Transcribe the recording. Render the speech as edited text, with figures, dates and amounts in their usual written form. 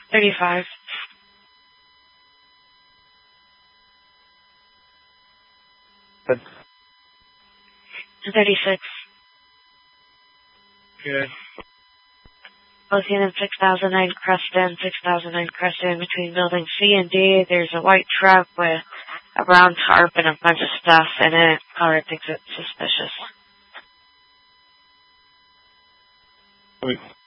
35. Good. 36. Good. Looking in 6009 Creston, between building C and D, there's a white truck with a brown tarp and a bunch of stuff in it. Caller thinks it's suspicious. Wait.